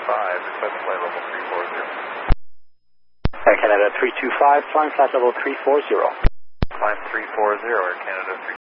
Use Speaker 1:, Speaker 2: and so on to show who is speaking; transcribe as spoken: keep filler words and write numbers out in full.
Speaker 1: five, request flight level three four zero.
Speaker 2: Air Canada three two five, flying flight level three four zero.
Speaker 1: Climb three four zero, Air Canada three